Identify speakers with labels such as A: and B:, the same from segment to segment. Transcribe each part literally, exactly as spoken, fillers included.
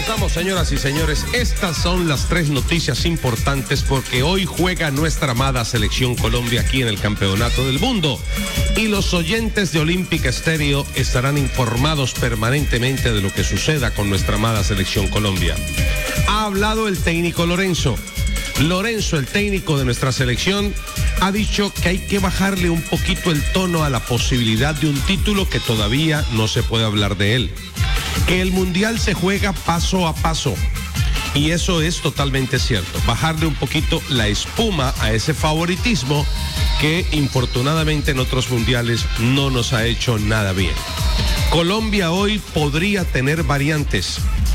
A: estamos, señoras y señores. Estas son las tres noticias importantes porque hoy juega nuestra amada Selección Colombia aquí en el Campeonato del Mundo. Y los oyentes de Olímpica Estéreo estarán informados permanentemente de lo que suceda con nuestra amada Selección Colombia. Ha hablado el técnico Lorenzo. Lorenzo, el técnico de nuestra selección, ha dicho que hay que bajarle un poquito el tono a la posibilidad de un título que todavía no se puede hablar de él. Que el Mundial se juega paso a paso. Y eso es totalmente cierto. Bajarle un poquito la espuma a ese favoritismo que infortunadamente en otros mundiales no nos ha hecho nada bien. Colombia hoy podría tener variantes.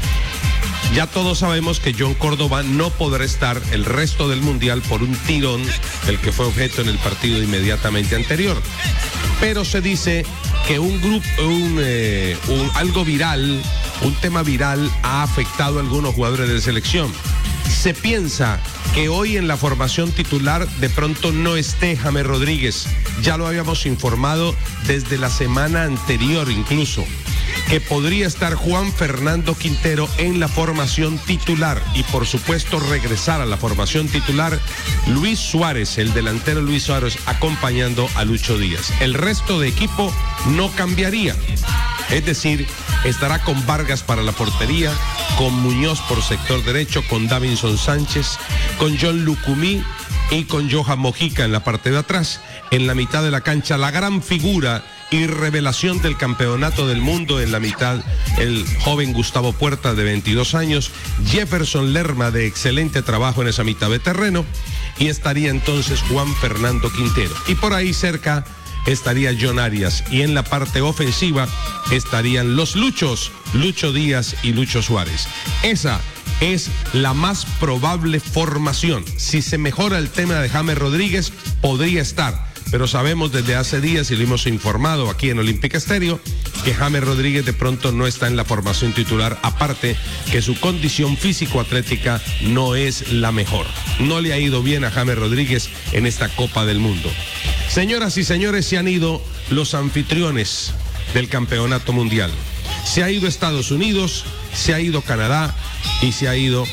A: Ya todos sabemos que John Córdoba no podrá estar el resto del Mundial por un tirón del que fue objeto en el partido inmediatamente anterior. Pero se dice que un grupo, un, eh, un, algo viral, un tema viral ha afectado a algunos jugadores de selección. Se piensa que hoy en la formación titular de pronto no esté James Rodríguez. Ya lo habíamos informado desde la semana anterior incluso. Que podría estar Juan Fernando Quintero en la formación titular y por supuesto regresar a la formación titular Luis Suárez, el delantero Luis Suárez, acompañando a Lucho Díaz. El resto de equipo no cambiaría, es decir, estará con Vargas para la portería, con Muñoz por sector derecho, con Davinson Sánchez, con John Lucumí y con Johan Mojica en la parte de atrás. En la mitad de la cancha, la gran figura y revelación del campeonato del mundo en la mitad, el joven Gustavo Puerta de veintidós años, Jefferson Lerma de excelente trabajo en esa mitad de terreno, y estaría entonces Juan Fernando Quintero. Y por ahí cerca estaría John Arias, y en la parte ofensiva estarían los Luchos, Lucho Díaz y Lucho Suárez. Esa es la más probable formación. Si se mejora el tema de James Rodríguez, podría estar. Pero sabemos desde hace días y lo hemos informado aquí en Olímpica Estéreo que James Rodríguez de pronto no está en la formación titular, aparte que su condición físico-atlética no es la mejor. No le ha ido bien a James Rodríguez en esta Copa del Mundo. Señoras y señores, se han ido los anfitriones del Campeonato Mundial. Se ha ido Estados Unidos, se ha ido Canadá y se ha ido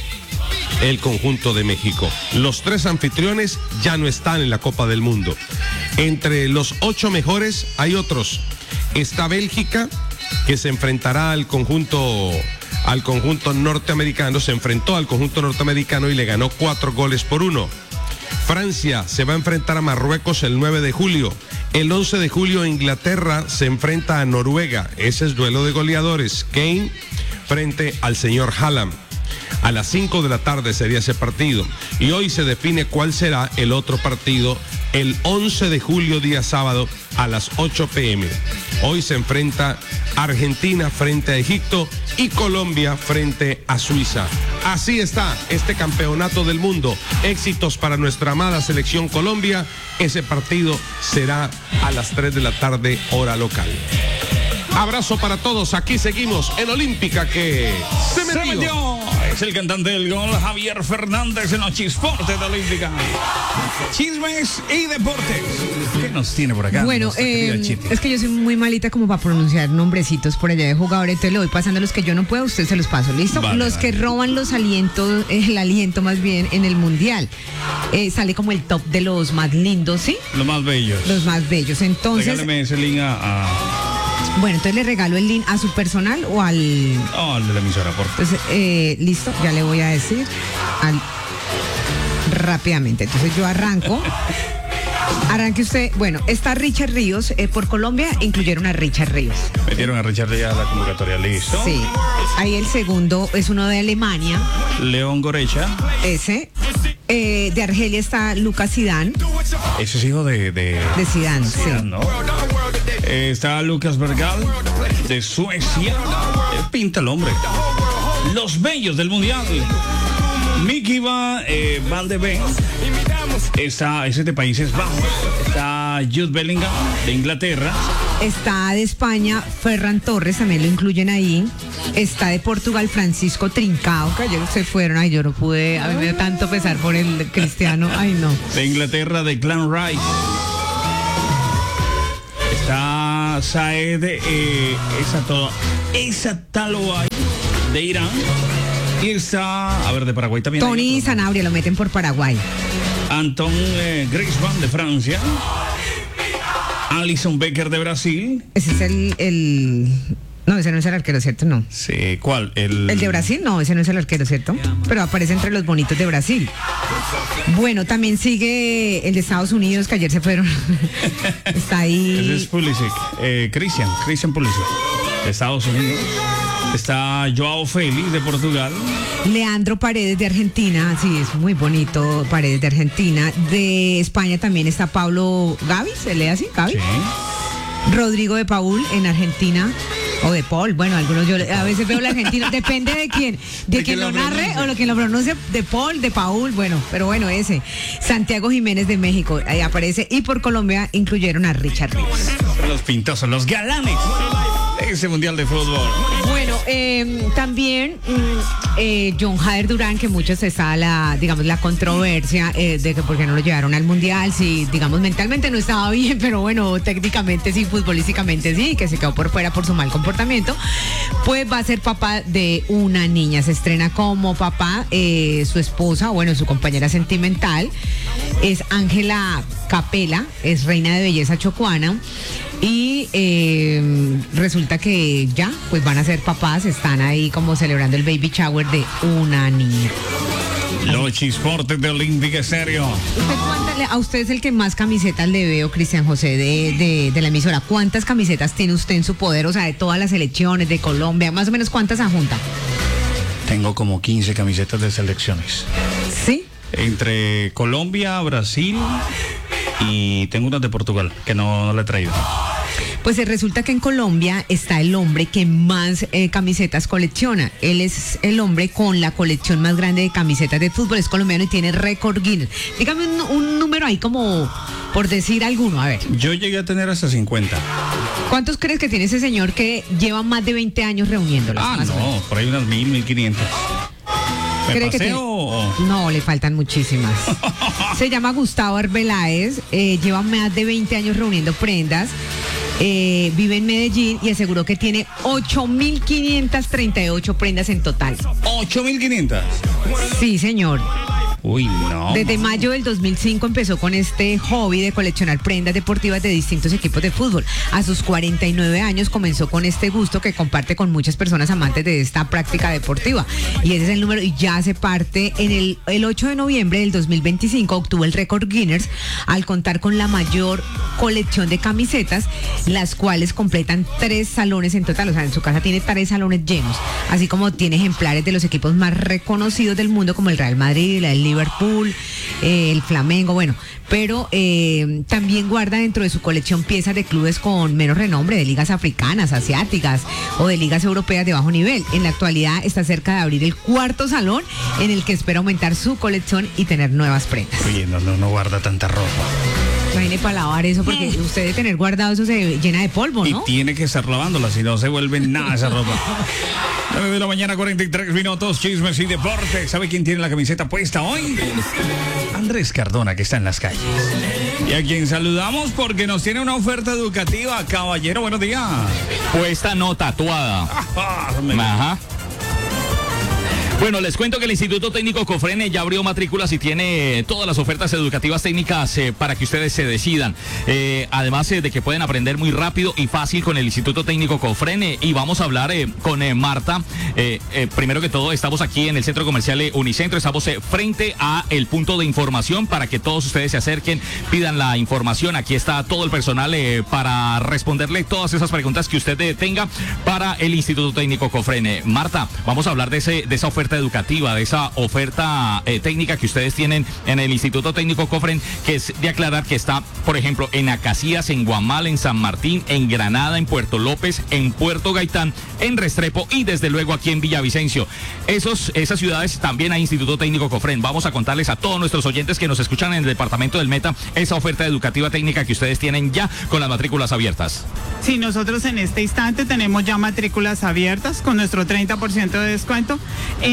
A: el conjunto de México. Los tres anfitriones ya no están en la Copa del Mundo. Entre los ocho mejores hay otros. Está Bélgica, que se enfrentará al conjunto, al conjunto norteamericano, se enfrentó al conjunto norteamericano y le ganó cuatro goles por uno. Francia se va a enfrentar a Marruecos el nueve de julio. El once de julio Inglaterra se enfrenta a Noruega. Ese es duelo de goleadores. Kane frente al señor Haaland. A las cinco de la tarde sería ese partido. Y hoy se define cuál será el otro partido el once de julio, día sábado, a las ocho pe eme. Hoy se enfrenta Argentina frente a Egipto y Colombia frente a Suiza. Así está este campeonato del mundo. Éxitos para nuestra amada Selección Colombia. Ese partido será a las tres de la tarde, hora local. Abrazo para todos, aquí seguimos en Olímpica que se metió.
B: Se metió. Es el cantante del gol, Javier Fernández, en los Chisportes de Olímpica. Chismes y deportes. ¿Qué nos tiene por acá?
C: Bueno, eh, es que yo soy muy malita como para pronunciar nombrecitos por allá de jugadores, entonces le voy pasando los que yo no puedo, usted se los paso, ¿listo? Vale, los vale. que roban los alientos, el aliento más bien en el Mundial. Eh, sale como el top de los más lindos, ¿sí?
B: Los más bellos.
C: Los más bellos, entonces...
B: Regáleme ese link a... a...
C: Bueno, entonces le regalo el link a su personal o al...
B: No, al de la emisora, por favor.
C: Entonces, eh, listo, ya le voy a decir al... rápidamente. Entonces yo arranco. Arranque usted. Bueno, está Richard Ríos. Eh, por Colombia incluyeron a Richard Ríos.
B: Metieron a Richard Ríos a la convocatoria, listo.
C: Sí. Ahí el segundo es uno de Alemania.
B: León Gorecha.
C: Ese. Eh, de Argelia está Lucas Zidane.
B: Ese es hijo de... De,
C: de Zidane,
B: Zidane,
C: sí.
B: ¿no? Eh, está Lucas Bergal, de Suecia. Eh, pinta el hombre. Los bellos del Mundial. Mickey va, eh, Van de Ven. Está, ese es de Países Bajos. Está Jude Bellingham, de Inglaterra.
C: Está de España, Ferran Torres, también lo incluyen ahí. Está de Portugal, Francisco Trincao, que ayer se fueron. Ay, yo no pude, a mí me dio tanto pesar por el Cristiano. Ay, no.
B: De Inglaterra, de Clan Rice. Está Saed, eh, esa toda, esa Taloay, de Irán. Y está, a ver, de Paraguay también.
C: Tony Sanabria lo meten por Paraguay.
B: Anton eh, Griezmann de Francia. Alisson Becker de Brasil.
C: Ese es el, el... No, ese no es el arquero, ¿cierto? No.
B: Sí, ¿cuál? El...
C: el de Brasil, no, ese no es el arquero, ¿cierto? Pero aparece entre los bonitos de Brasil. Bueno, también sigue el de Estados Unidos, que ayer se fueron. Está ahí.
B: Ese es Pulisic. Eh, Christian, Christian Pulisic, de Estados Unidos. Está Joao Félix de Portugal.
C: Leandro Paredes de Argentina, sí, es muy bonito, Paredes de Argentina. De España también está Pablo Gavis, ¿se lee así? ¿Gavis? Sí. Rodrigo de Paul en Argentina. O de Paul, bueno, algunos yo a veces veo el argentino, depende de quién, de, de quien lo narre o lo que lo pronuncie, de Paul, de Paul, bueno, pero bueno, ese. Santiago Jiménez de México, ahí aparece, y por Colombia incluyeron a Richard Ríos.
B: Los pintosos, los galanes de ese mundial de fútbol.
C: Bueno, eh, también eh, John Jader Durán, que muchos está la, digamos, la controversia eh, de que por qué no lo llevaron al mundial, si, digamos, mentalmente no estaba bien, pero bueno, técnicamente sí, futbolísticamente sí, que se quedó por fuera por su mal comportamiento, pues va a ser papá de una niña. Se estrena como papá, eh, su esposa, bueno, su compañera sentimental, es Ángela Capela, es reina de belleza chocuana. Y eh, resulta que ya, pues van a ser papás, están ahí como celebrando el baby shower de una niña.
B: Los chisportes de Olímpica Estéreo.
C: ¿Usted cuánta, a usted es el que más camisetas le veo, Cristian José, de, de, de la emisora? ¿Cuántas camisetas tiene usted en su poder? O sea, de todas las elecciones, de Colombia, más o menos, ¿cuántas ajunta?
B: Tengo como quince camisetas de selecciones.
C: ¿Sí?
B: Entre Colombia, Brasil y tengo unas de Portugal, que no, no la he traído.
C: Pues resulta que en Colombia está el hombre que más eh, camisetas colecciona. Él es el hombre con la colección más grande de camisetas de fútbol. Es colombiano y tiene récord Guinness. Dígame un, un número ahí como por decir alguno, a ver.
B: Yo llegué a tener hasta cincuenta.
C: ¿Cuántos crees que tiene ese señor que lleva más de veinte años reuniéndolas?
B: Ah, no, por ahí unas mil, mil quinientas. ¿Me
C: ¿Cree que tiene?
B: o...?
C: No, le faltan muchísimas. Se llama Gustavo Arbeláez, eh, lleva más de veinte años reuniendo prendas. Eh, vive en Medellín y aseguró que tiene ocho mil quinientas treinta y ocho prendas en total.
B: ¿ocho mil quinientas?
C: Sí, señor.
B: Uy, no.
C: Desde mayo del dos mil cinco empezó con este hobby de coleccionar prendas deportivas de distintos equipos de fútbol. A sus cuarenta y nueve años comenzó con este gusto que comparte con muchas personas amantes de esta práctica deportiva. Y ese es el número, y ya hace parte. En el, el ocho de noviembre del dos mil veinticinco obtuvo el récord Guinness al contar con la mayor colección de camisetas, las cuales completan tres salones en total. O sea, en su casa tiene tres salones llenos, así como tiene ejemplares de los equipos más reconocidos del mundo como el Real Madrid, el Liverpool, eh, el Flamengo, bueno, pero eh, también guarda dentro de su colección piezas de clubes con menos renombre, de ligas africanas, asiáticas o de ligas europeas de bajo nivel. En la actualidad está cerca de abrir el cuarto salón en el que espera aumentar su colección y tener nuevas prendas.
B: Oye, no, no, no guarda tanta ropa.
C: Imagine para lavar eso, porque usted de tener guardado eso se llena de polvo, ¿no?
B: Y tiene que estar lavándola, si no se vuelve nada esa ropa. nueve de la mañana, cuarenta y tres minutos, chismes y deportes. ¿Sabe quién tiene la camiseta puesta hoy? Andrés Cardona, que está en las calles. Y a quien saludamos porque nos tiene una oferta educativa. Caballero, buenos días.
D: Puesta no tatuada. Ajá. Bueno, les cuento que el Instituto Técnico Cofrene ya abrió matrículas y tiene todas las ofertas educativas técnicas eh, para que ustedes se decidan. Eh, además eh, de que pueden aprender muy rápido y fácil con el Instituto Técnico Cofrene. Y vamos a hablar eh, con eh, Marta. Eh, eh, primero que todo, estamos aquí en el Centro Comercial eh, Unicentro. Estamos eh, frente a el punto de información para que todos ustedes se acerquen, pidan la información. Aquí está todo el personal eh, para responderle todas esas preguntas que usted eh, tenga para el Instituto Técnico Cofrene. Marta, vamos a hablar de, ese, de esa oferta educativa, de esa oferta eh, técnica que ustedes tienen en el Instituto Técnico Cofrene, que es de aclarar que está, por ejemplo, en Acacías, en Guamal, en San Martín, en Granada, en Puerto López, en Puerto Gaitán, en Restrepo y desde luego aquí en Villavicencio. Esos, esas ciudades también hay Instituto Técnico Cofrene. Vamos a contarles a todos nuestros oyentes que nos escuchan en el departamento del Meta esa oferta educativa técnica que ustedes tienen ya con las matrículas abiertas.
E: Sí, nosotros en este instante tenemos ya matrículas abiertas con nuestro treinta por ciento de descuento en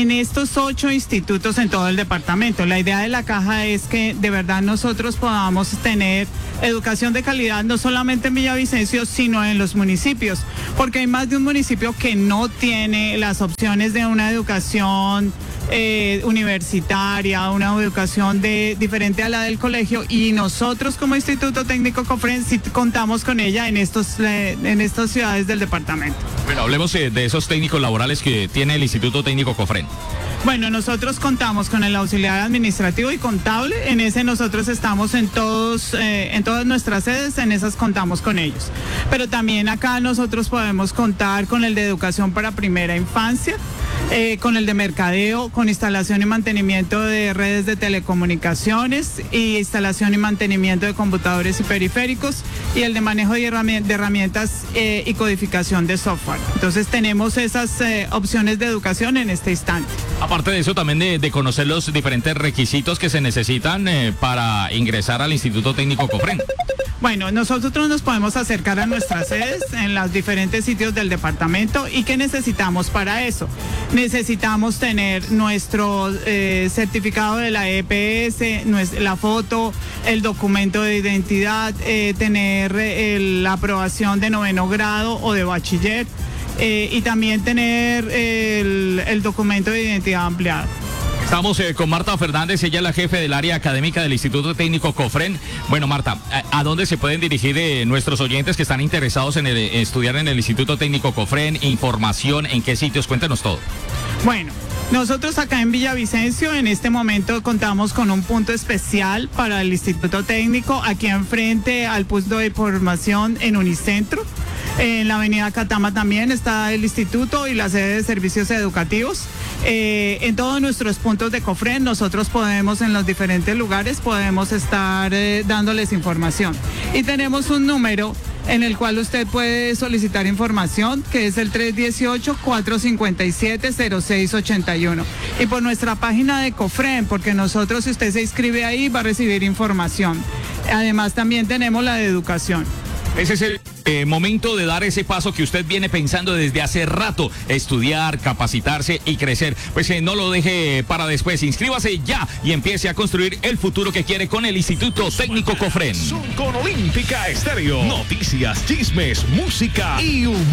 E: en estos ocho institutos en todo el departamento. La idea de la caja es que de verdad nosotros podamos tener educación de calidad no solamente en Villavicencio, sino en los municipios, porque hay más de un municipio que no tiene las opciones de una educación eh, universitaria, una educación de, diferente a la del colegio, y nosotros como Instituto Técnico COFREN sí contamos con ella en, estos, eh, en estas ciudades del departamento.
D: Bueno, hablemos eh, de esos técnicos laborales que tiene el Instituto Técnico COFREN.
E: Bueno, nosotros contamos con el auxiliar administrativo y contable. En ese nosotros estamos en todos, eh, en todas nuestras sedes, en esas contamos con ellos. Pero también acá nosotros podemos contar con el de educación para primera infancia, eh, con el de mercadeo, con instalación y mantenimiento de redes de telecomunicaciones y instalación y mantenimiento de computadores y periféricos, y el de manejo de herramientas, de herramientas eh, y codificación de software. Entonces tenemos esas eh, opciones de educación en este instante.
D: Aparte de eso, también de, de conocer los diferentes requisitos que se necesitan eh, para ingresar al Instituto Técnico COFREN.
E: Bueno, nosotros nos podemos acercar a nuestras sedes en los diferentes sitios del departamento. ¿Y qué necesitamos para eso? Necesitamos tener nuestro eh, certificado de la E P S, la foto, el documento de identidad, eh, tener eh, la aprobación de noveno grado o de bachiller, eh, y también tener el, el documento de identidad ampliado.
D: Estamos eh, con Marta Fernández, ella es la jefe del área académica del Instituto Técnico COFREN. Bueno, Marta, ¿a, a dónde se pueden dirigir eh, nuestros oyentes que están interesados en, el, en estudiar en el Instituto Técnico COFREN? Información, ¿en qué sitios? Cuéntanos todo.
E: Bueno, nosotros acá en Villavicencio en este momento contamos con un punto especial para el Instituto Técnico, aquí enfrente al punto de formación en Unicentro. En la avenida Catama también está el instituto y la sede de servicios educativos. Eh, en todos nuestros puntos de COFREN nosotros podemos, en los diferentes lugares, podemos estar eh, dándoles información. Y tenemos un número en el cual usted puede solicitar información, que es el tres uno ocho, cuatro cinco siete, cero seis ocho uno. Y por nuestra página de COFREN, porque nosotros, si usted se inscribe ahí, va a recibir información. Además, también tenemos la de educación.
D: Ese es el eh, momento de dar ese paso que usted viene pensando desde hace rato, estudiar, capacitarse y crecer. Pues eh, no lo deje para después, inscríbase ya y empiece a construir el futuro que quiere con el Instituto Técnico COFREN.
F: Son con Olímpica Estéreo. Noticias, chismes, música y humor.